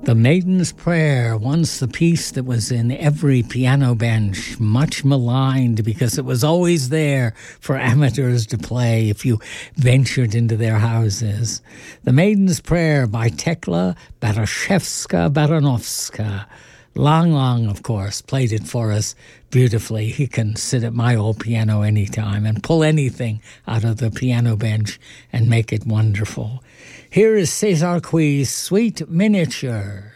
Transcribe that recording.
The Maiden's Prayer, once the piece that was in every piano bench, much maligned because it was always there for amateurs to play if you ventured into their houses. The Maiden's Prayer by Tekla Barashevska-Baranovska. Lang, of course, played it for us beautifully. He can sit at my old piano anytime and pull anything out of the piano bench and make it wonderful. Here is César Cuis's Sweet Miniature.